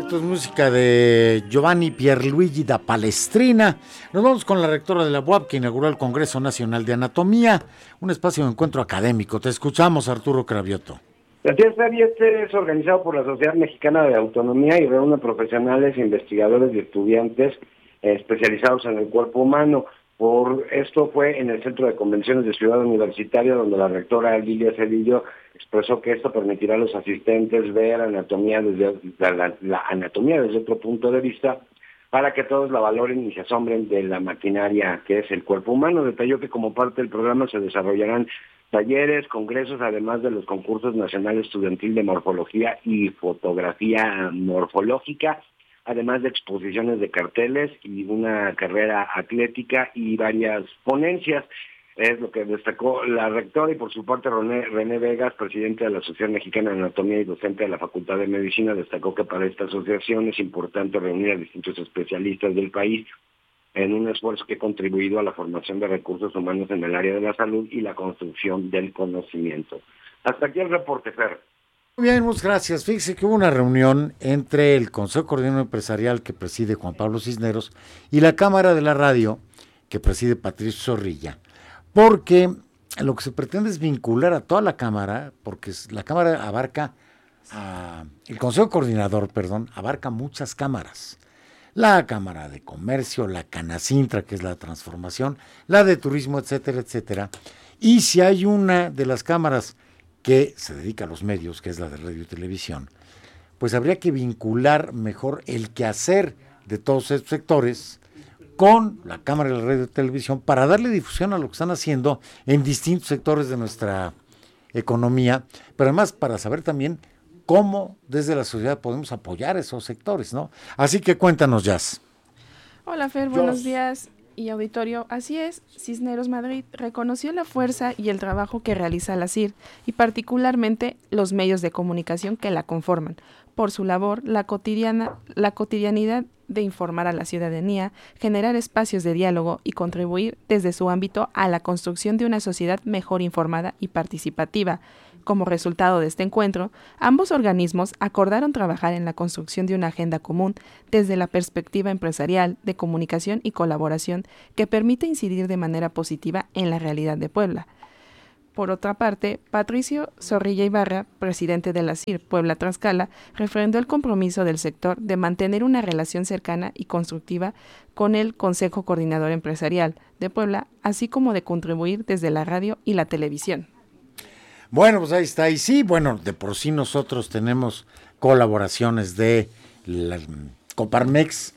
Esto es música de Giovanni Pierluigi da Palestrina. Nos vamos con la rectora de la UAP, que inauguró el Congreso Nacional de Anatomía, un espacio de encuentro académico. Te escuchamos, Arturo Cravioto. Gracias, Javi. Este es organizado por la Sociedad Mexicana de Autonomía y reúne profesionales, investigadores y estudiantes especializados en el cuerpo humano. Por esto fue en el Centro de Convenciones de Ciudad Universitaria, donde la rectora Lilia Cedillo expresó que esto permitirá a los asistentes ver anatomía desde la anatomía desde otro punto de vista, para que todos la valoren y se asombren de la maquinaria que es el cuerpo humano. Detalló que como parte del programa se desarrollarán talleres, congresos, además de los concursos nacionales estudiantil de morfología y fotografía morfológica, además de exposiciones de carteles y una carrera atlética y varias ponencias. Es lo que destacó la rectora. Y por su parte René Vegas, presidente de la Asociación Mexicana de Anatomía y docente de la Facultad de Medicina, destacó que para esta asociación es importante reunir a distintos especialistas del país en un esfuerzo que ha contribuido a la formación de recursos humanos en el área de la salud y la construcción del conocimiento. Hasta aquí el reporte, Fer. Muy bien, muchas gracias. Fíjese que hubo una reunión entre el Consejo Coordinador Empresarial, que preside Juan Pablo Cisneros, y la Cámara de la Radio, que preside Patricio Zorrilla, porque lo que se pretende es vincular a toda la Cámara, porque la Cámara abarca, el Consejo Coordinador, abarca muchas cámaras. La Cámara de Comercio, la Canacintra, que es la transformación, la de Turismo, etcétera, etcétera. Y si hay una de las cámaras que se dedica a los medios, que es la de radio y televisión, pues habría que vincular mejor el quehacer de todos estos sectores con la Cámara de la Radio y Televisión para darle difusión a lo que están haciendo en distintos sectores de nuestra economía, pero además para saber también cómo desde la sociedad podemos apoyar esos sectores, ¿no? Así que cuéntanos, Jazz. Hola, Fer, buenos días y auditorio. Así es, Cisneros Madrid reconoció la fuerza y el trabajo que realiza la CIR y particularmente los medios de comunicación que la conforman. Por su labor, la cotidianidad de informar a la ciudadanía, generar espacios de diálogo y contribuir desde su ámbito a la construcción de una sociedad mejor informada y participativa. Como resultado de este encuentro, ambos organismos acordaron trabajar en la construcción de una agenda común desde la perspectiva empresarial, de comunicación y colaboración que permite incidir de manera positiva en la realidad de Puebla. Por otra parte, Patricio Zorrilla Ibarra, presidente de la CIR Puebla-Tlaxcala, refrendó el compromiso del sector de mantener una relación cercana y constructiva con el Consejo Coordinador Empresarial de Puebla, así como de contribuir desde la radio y la televisión. Bueno, pues ahí está. Y sí, bueno, de por sí nosotros tenemos colaboraciones de la Coparmex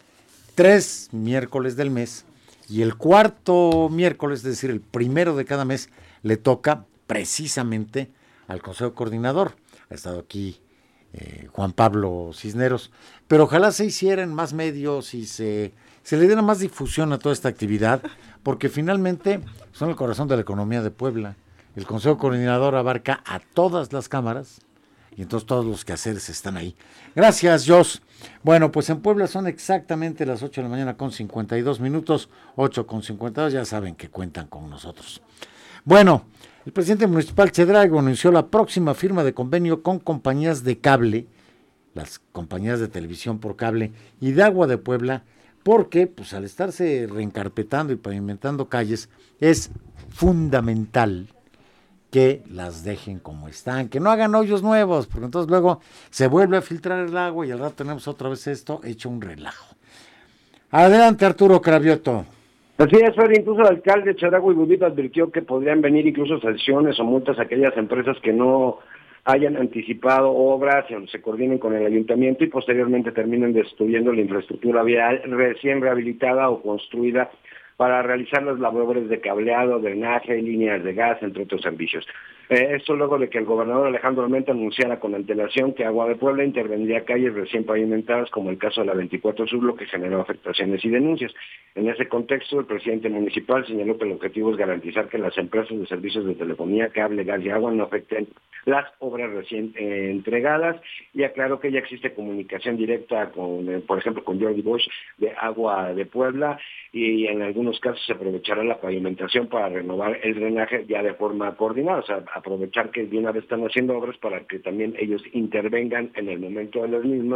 3 miércoles del mes, y el cuarto miércoles, es decir, el primero de cada mes, le toca precisamente al Consejo Coordinador. Ha estado aquí Juan Pablo Cisneros, pero ojalá se hicieran más medios y se le diera más difusión a toda esta actividad, porque finalmente son el corazón de la economía de Puebla. El Consejo Coordinador abarca a todas las cámaras y entonces todos los quehaceres están ahí. Gracias, Jos. Bueno, pues en Puebla son exactamente las 8 de la mañana con 52 minutos, 8 con 52, ya saben que cuentan con nosotros. Bueno, el presidente municipal Chedrago anunció la próxima firma de convenio con compañías de cable, las compañías de televisión por cable y de agua de Puebla, porque pues al estarse reencarpetando y pavimentando calles es fundamental que las dejen como están, que no hagan hoyos nuevos, porque entonces luego se vuelve a filtrar el agua y al rato tenemos otra vez esto hecho un relajo. Adelante, Arturo Cravioto. Así es, Fer. Incluso el alcalde de Chedraui Budita advirtió que podrían venir incluso sanciones o multas a aquellas empresas que no hayan anticipado obras, se coordinen con el ayuntamiento y posteriormente terminen destruyendo la infraestructura vial recién rehabilitada o construida para realizar las labores de cableado, drenaje, líneas de gas, entre otros servicios. Esto luego de que el gobernador Alejandro Armenta anunciara con antelación que Agua de Puebla intervendría calles recién pavimentadas, como el caso de la 24 Sur, lo que generó afectaciones y denuncias. En ese contexto, el presidente municipal señaló que el objetivo es garantizar que las empresas de servicios de telefonía, cable, gas y agua no afecten las obras recién entregadas, y aclaró que ya existe comunicación directa con, por ejemplo, con Jordi Bosch de Agua de Puebla, y en algunos casos se aprovechará la pavimentación para renovar el drenaje ya de forma coordinada, o sea, aprovechar que de una vez están haciendo obras para que también ellos intervengan en el momento de los mismos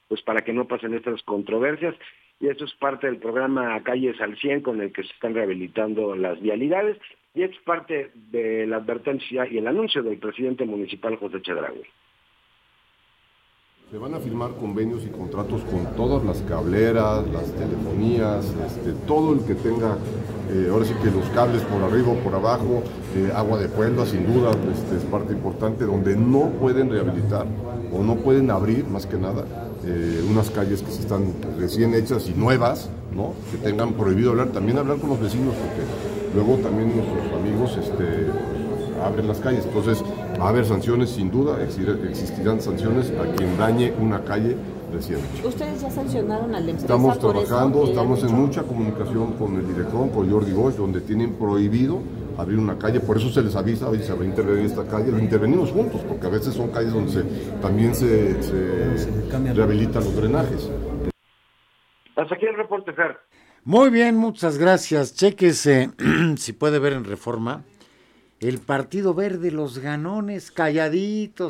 pues para que no pasen estas controversias. Y esto es parte del programa Calles al 100, con el que se están rehabilitando las vialidades, y es parte de la advertencia y el anuncio del presidente municipal, José Chedraui. Se van a firmar convenios y contratos con todas las cableras, las telefonías, todo el que tenga, ahora sí que los cables por arriba o por abajo, Agua de Puebla sin duda es parte importante, donde no pueden rehabilitar o no pueden abrir, más que nada, unas calles que se están recién hechas y nuevas, ¿no? Que tengan prohibido hablar, también hablar con los vecinos, porque luego también nuestros amigos abren las calles. Entonces va a haber sanciones, sin duda, existirán sanciones a quien dañe una calle recién hecha. ¿Ustedes ya sancionaron al empresa? Estamos trabajando, estamos en mucha comunicación con el director, con Jordi Bosch, donde tienen prohibido abrir una calle, por eso se les avisa, hoy se va a intervenir esta calle, lo intervenimos juntos, porque a veces son calles donde también se rehabilitan los drenajes. Hasta aquí el reporte, Fer. Muy bien, muchas gracias. Chéquese, si puede ver en Reforma, el Partido Verde, los ganones, calladitos,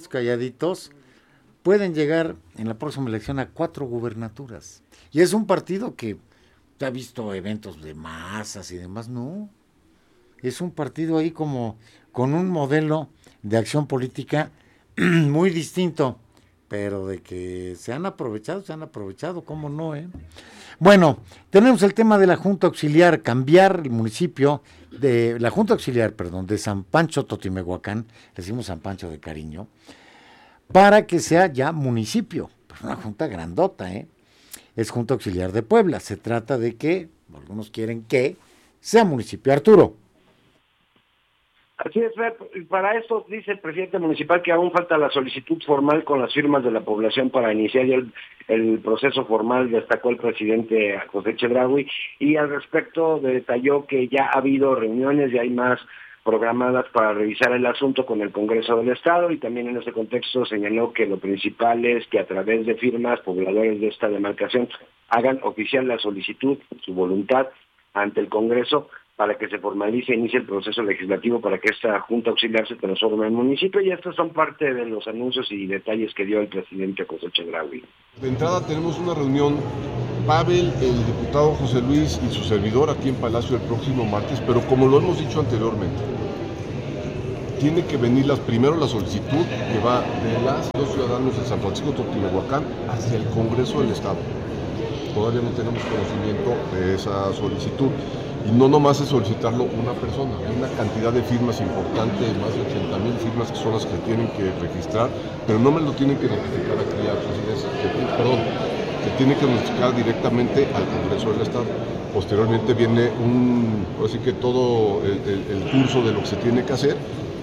pueden llegar en la próxima elección a 4 gubernaturas. Y es un partido que ha visto eventos de masas y demás, no. Es un partido ahí como con un modelo de acción política muy distinto, pero de que se han aprovechado, ¿cómo no, Bueno, tenemos el tema de la Junta Auxiliar, cambiar el municipio de la Junta Auxiliar, de San Pancho Totimehuacán, le decimos San Pancho de cariño, para que sea ya municipio, pues una junta grandota, es Junta Auxiliar de Puebla. Se trata de que, algunos quieren que sea municipio. Arturo. Así es, para esto dice el presidente municipal que aún falta la solicitud formal con las firmas de la población para iniciar ya el proceso formal, destacó el presidente José Chedraui, y al respecto detalló que ya ha habido reuniones y hay más programadas para revisar el asunto con el Congreso del Estado, y también en ese contexto señaló que lo principal es que a través de firmas, pobladores de esta demarcación hagan oficial la solicitud, su voluntad ante el Congreso, para que se formalice e inicie el proceso legislativo para que esta Junta Auxiliar se transforme en municipio, y estos son parte de los anuncios y detalles que dio el presidente José Chedraui. De entrada tenemos una reunión, Pavel, el diputado José Luis y su servidor aquí en Palacio el próximo martes, pero como lo hemos dicho anteriormente, tiene que venir primero la solicitud que va de los ciudadanos de San Francisco Totimehuacán hacia el Congreso del Estado. Todavía no tenemos conocimiento de esa solicitud. Y no nomás es solicitarlo una persona, hay una cantidad de firmas importante, más de 80,000 firmas que son las que tienen que registrar, pero no me lo tienen que notificar aquí a la presidencia, se tiene que notificar directamente al Congreso del Estado. Posteriormente viene así que todo el curso de lo que se tiene que hacer.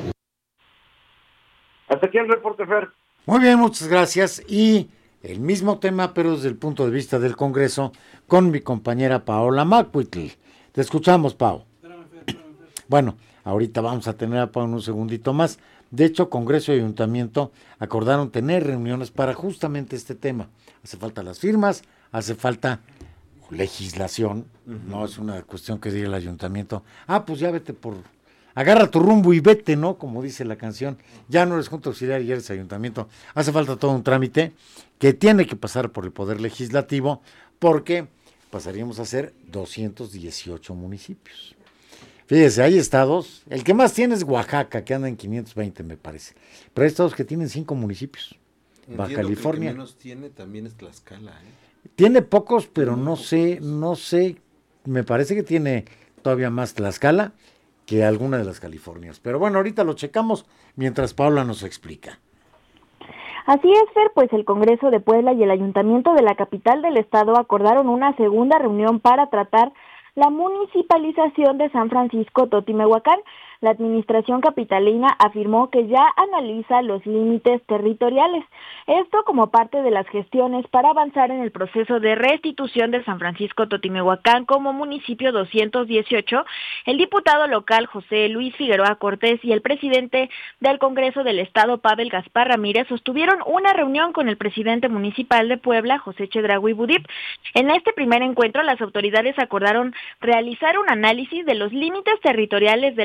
Hasta aquí el reporte, Fer. Muy bien, muchas gracias. Y el mismo tema, pero desde el punto de vista del Congreso, con mi compañera Paola Macuitl. Te escuchamos, Pau. Bueno, ahorita vamos a tener a Pau en un segundito más. De hecho, Congreso y Ayuntamiento acordaron tener reuniones para justamente este tema. Hace falta las firmas, hace falta legislación. No es una cuestión que diga el Ayuntamiento. Pues ya vete agarra tu rumbo y vete, ¿no? Como dice la canción. Ya no eres Junta Auxiliar y eres Ayuntamiento. Hace falta todo un trámite que tiene que pasar por el Poder Legislativo, porque pasaríamos a ser 218 municipios. Fíjese, hay estados, el que más tiene es Oaxaca, que anda en 520, me parece. Pero hay estados que tienen 5 municipios. Baja California. El que menos tiene también es Tlaxcala, Tiene pocos, pero no sé, me parece que tiene todavía más Tlaxcala que alguna de las Californias. Pero bueno, ahorita lo checamos mientras Paula nos explica. Así es, Fer, pues el Congreso de Puebla y el Ayuntamiento de la capital del estado acordaron una segunda reunión para tratar la municipalización de San Francisco Totimehuacán. La administración capitalina afirmó que ya analiza los límites territoriales. Esto como parte de las gestiones para avanzar en el proceso de restitución de San Francisco Totimehuacán como municipio 218. El diputado local José Luis Figueroa Cortés y el presidente del Congreso del Estado, Pavel Gaspar Ramírez, sostuvieron una reunión con el presidente municipal de Puebla, José Chedraui Budip. En este primer encuentro, las autoridades acordaron realizar un análisis de los límites territoriales de la demarcación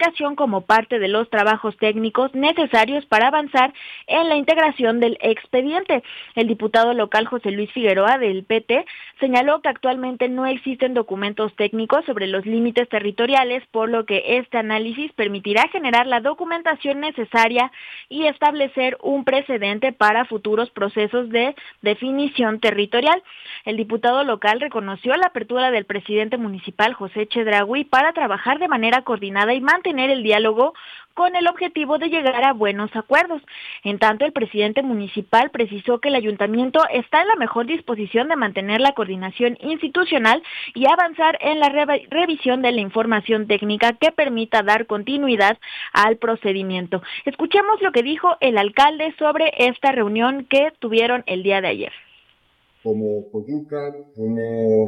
comunicación como parte de los trabajos técnicos necesarios para avanzar en la integración del expediente. El diputado local José Luis Figueroa del PT señaló que actualmente no existen documentos técnicos sobre los límites territoriales, por lo que este análisis permitirá generar la documentación necesaria y establecer un precedente para futuros procesos de definición territorial. El diputado local reconoció la apertura del presidente municipal José Chedraui para trabajar de manera coordinada y mantener el diálogo con el objetivo de llegar a buenos acuerdos. En tanto, el presidente municipal precisó que el ayuntamiento está en la mejor disposición de mantener la coordinación institucional y avanzar en la revisión de la información técnica que permita dar continuidad al procedimiento. Escuchemos lo que dijo el alcalde sobre esta reunión que tuvieron el día de ayer. Como Coyucan, como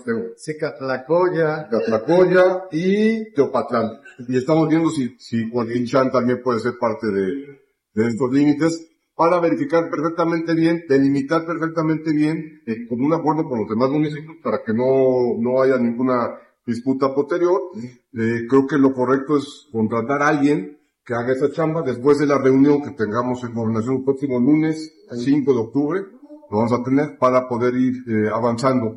Catlacoya y Teopatlán. Y estamos viendo si Coahuilchán también puede ser parte de estos límites para verificar perfectamente bien, delimitar perfectamente bien, con un acuerdo con los demás municipios para que no haya ninguna disputa posterior. Creo que lo correcto es contratar a alguien que haga esa chamba después de la reunión que tengamos en Gobernación el próximo lunes, 5 de octubre. Lo vamos a tener para poder ir avanzando.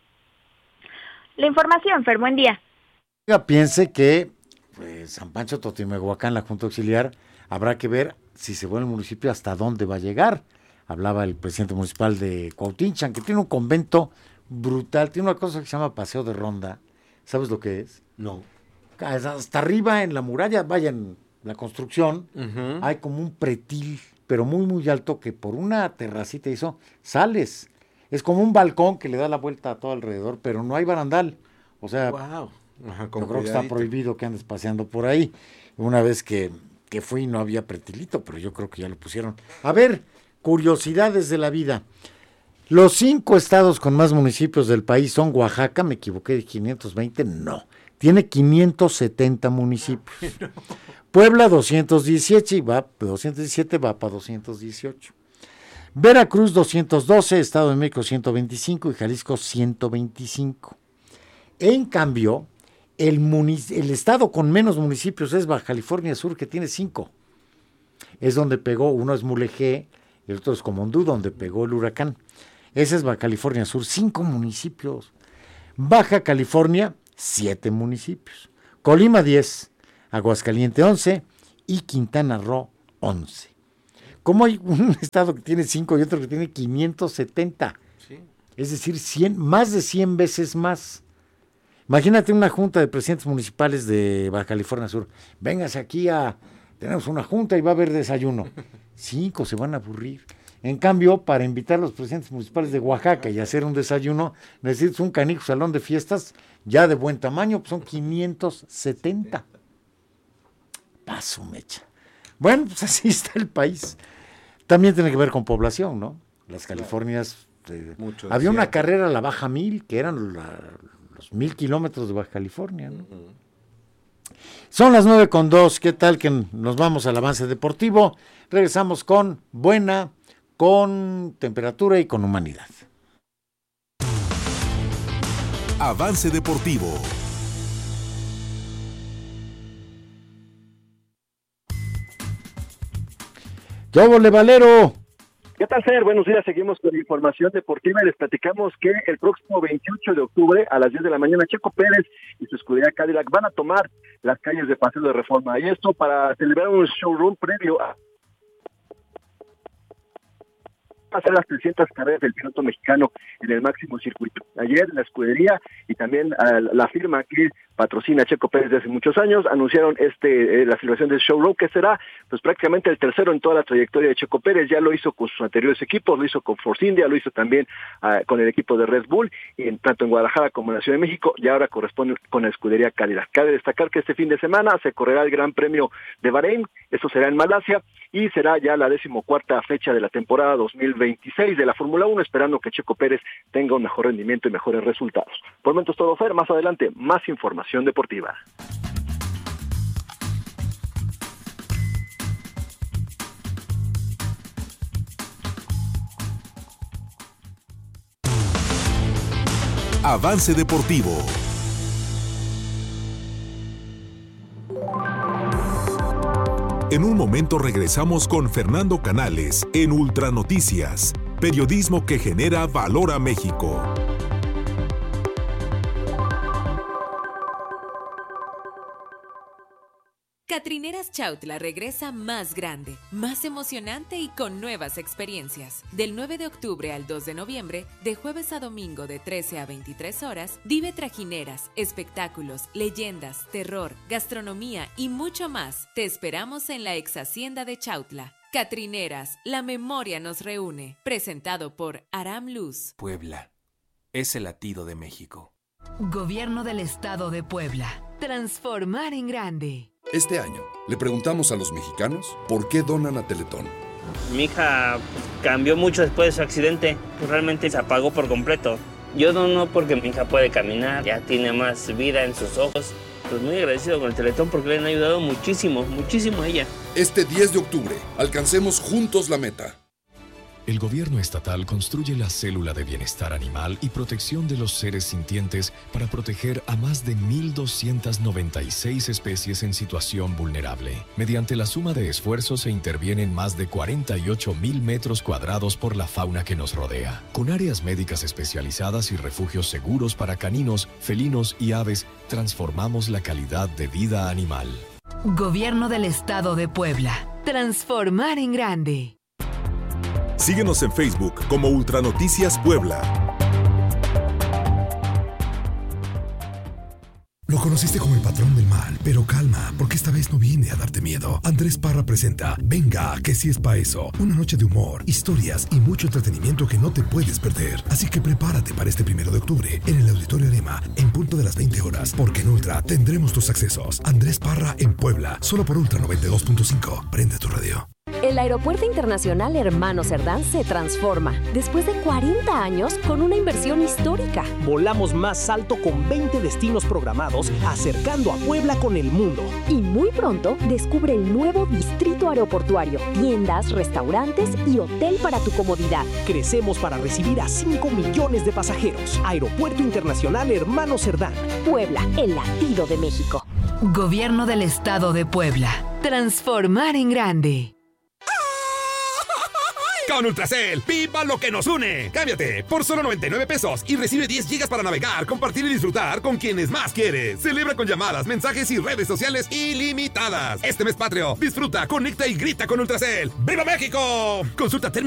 La información, Fer, buen día. Piense que San Pancho Totimehuacán, la Junta Auxiliar, habrá que ver si se vuelve el municipio hasta dónde va a llegar. Hablaba el presidente municipal de Cuautinchan, que tiene un convento brutal, tiene una cosa que se llama Paseo de Ronda. ¿Sabes lo que es? No. Hasta arriba en la muralla, vaya en la construcción, hay como un pretil, pero muy, muy alto, que por una terracita sales. Es como un balcón que le da la vuelta a todo alrededor, pero no hay barandal. O sea, wow. Ajá, yo creo que está prohibido que andes paseando por ahí. Una vez que fui no había pretilito, pero yo creo que ya lo pusieron. A ver, curiosidades de la vida. Los 5 estados con más municipios del país son Oaxaca, me equivoqué de 520, no. Tiene 570 municipios. No. Puebla 217 y va para 218. Veracruz 212, Estado de México 125 y Jalisco 125. En cambio, el estado con menos municipios es Baja California Sur, que tiene 5. Es donde pegó, uno es Mulegé, el otro es Comondú, donde pegó el huracán. Ese es Baja California Sur, 5 municipios. Baja California, 7 municipios. Colima 10, Aguascalientes 11 y Quintana Roo 11. ¿Cómo hay un estado que tiene 5 y otro que tiene 570? Sí. Es decir, más de 100 veces más. Imagínate una junta de presidentes municipales de Baja California Sur. Véngase aquí tenemos una junta y va a haber desayuno. 5 se van a aburrir. En cambio, para invitar a los presidentes municipales de Oaxaca y hacer un desayuno, necesitas un canijo salón de fiestas ya de buen tamaño, pues son 570. Paso mecha. Bueno, pues así está el país. También tiene que ver con población, ¿no? Las Californias. Había una carrera a la Baja 1000, que eran los 1000 kilómetros de Baja California, ¿no? Son las 9:02. ¿Qué tal que nos vamos al avance deportivo? Regresamos con temperatura y con humanidad. Avance deportivo. ¡Yo, Valero! ¿Qué tal, Fer? Buenos días, seguimos con la información deportiva y les platicamos que el próximo 28 de octubre a las 10 de la mañana Checo Pérez y su escudería Cadillac van a tomar las calles de Paseo de Reforma, y esto para celebrar un showroom previo a hacer las 300 carreras del piloto mexicano en el máximo circuito. Ayer la escudería y también la firma que patrocina a Checo Pérez desde hace muchos años anunciaron la celebración del showroom, que será pues prácticamente el tercero en toda la trayectoria de Checo Pérez. Ya lo hizo con sus anteriores equipos, lo hizo con Force India, lo hizo también con el equipo de Red Bull, y tanto en Guadalajara como en la Ciudad de México, y ahora corresponde con la escudería Cadillac. Cabe destacar que este fin de semana se correrá el Gran Premio de Bahrein, esto será en Malasia, y será ya la 14ª fecha de la temporada 2026 de la Fórmula 1, esperando que Checo Pérez tenga un mejor rendimiento y mejores resultados. Por el momento es todo, Fer. Más adelante, más información deportiva. Avance deportivo. En un momento regresamos con Fernando Canales en Ultranoticias, periodismo que genera valor a México. Catrineras Chautla regresa más grande, más emocionante y con nuevas experiencias. Del 9 de octubre al 2 de noviembre, de jueves a domingo de 13 a 23 horas, vive trajineras, espectáculos, leyendas, terror, gastronomía y mucho más. Te esperamos en la ex hacienda de Chautla. Catrineras, la memoria nos reúne. Presentado por Aram Luz. Puebla es el latido de México. Gobierno del Estado de Puebla. Transformar en grande. Este año, le preguntamos a los mexicanos por qué donan a Teletón. Mi hija cambió mucho después de su accidente, realmente se apagó por completo. Yo dono porque mi hija puede caminar, ya tiene más vida en sus ojos. Pues muy agradecido con el Teletón porque le han ayudado muchísimo, muchísimo a ella. Este 10 de octubre, alcancemos juntos la meta. El gobierno estatal construye la célula de bienestar animal y protección de los seres sintientes para proteger a más de 1,296 especies en situación vulnerable. Mediante la suma de esfuerzos se intervienen más de 48,000 metros cuadrados por la fauna que nos rodea. Con áreas médicas especializadas y refugios seguros para caninos, felinos y aves, transformamos la calidad de vida animal. Gobierno del Estado de Puebla. Transformar en grande. Síguenos en Facebook como Ultranoticias Puebla. Lo conociste como el patrón del mal, pero calma, porque esta vez no viene a darte miedo. Andrés Parra presenta Venga, que sí es pa' eso. Una noche de humor, historias y mucho entretenimiento que no te puedes perder. Así que prepárate para este 1 de octubre en el Auditorio Arema, en punto de las 20 horas, porque en Ultra tendremos tus accesos. Andrés Parra en Puebla, solo por Ultra 92.5. Prende tu radio. El Aeropuerto Internacional Hermano Cerdán se transforma después de 40 años con una inversión histórica. Volamos más alto con 20 destinos programados, acercando a Puebla con el mundo. Y muy pronto descubre el nuevo distrito aeroportuario, tiendas, restaurantes y hotel para tu comodidad. Crecemos para recibir a 5 millones de pasajeros. Aeropuerto Internacional Hermano Cerdán. Puebla, el latido de México. Gobierno del Estado de Puebla. Transformar en grande. Con Ultracel, ¡viva lo que nos une! Cámbiate por solo 99 pesos y recibe 10 gigas para navegar, compartir y disfrutar con quienes más quieres. Celebra con llamadas, mensajes y redes sociales ilimitadas. Este mes patrio, disfruta, conecta y grita con Ultracel. ¡Viva México! Consulta términos